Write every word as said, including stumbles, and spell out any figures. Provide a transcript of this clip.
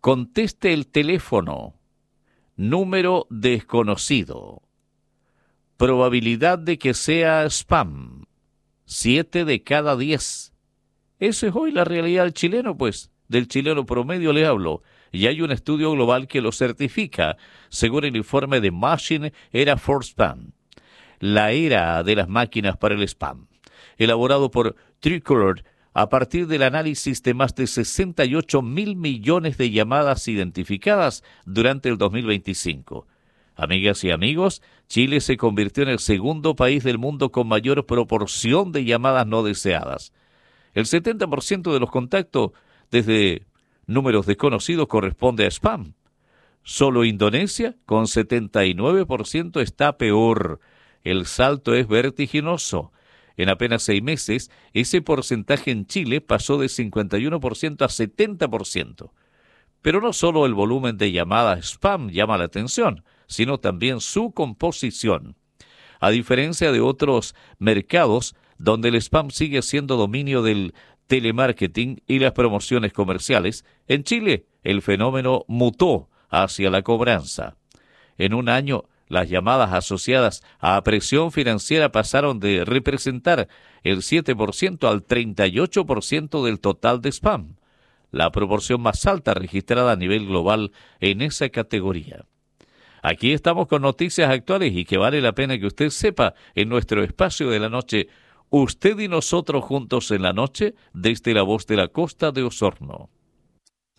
Conteste el teléfono. Número desconocido. Probabilidad de que sea spam. Siete de cada diez. Esa es hoy la realidad del chileno, pues. Del chileno promedio le hablo. Y hay un estudio global que lo certifica, según el informe de Machine Era for Spam. La era de las máquinas para el spam. Elaborado por Tricolor a partir del análisis de más de sesenta y ocho mil millones de llamadas identificadas durante el dos mil veinticinco. Amigas y amigos, Chile se convirtió en el segundo país del mundo con mayor proporción de llamadas no deseadas. El setenta por ciento de los contactos desde números desconocidos corresponde a spam. Solo Indonesia, con setenta y nueve por ciento, está peor. El salto es vertiginoso. En apenas seis meses, ese porcentaje en Chile pasó de cincuenta y uno por ciento a setenta por ciento. Pero no solo el volumen de llamadas spam llama la atención, sino también su composición. A diferencia de otros mercados, donde el spam sigue siendo dominio del telemarketing y las promociones comerciales, en Chile el fenómeno mutó hacia la cobranza. En un año, las llamadas asociadas a presión financiera pasaron de representar el siete por ciento al treinta y ocho por ciento del total de spam, la proporción más alta registrada a nivel global en esa categoría. Aquí estamos con noticias actuales y que vale la pena que usted sepa en nuestro espacio de la noche, Usted y nosotros juntos en la noche, desde la voz de la costa de Osorno.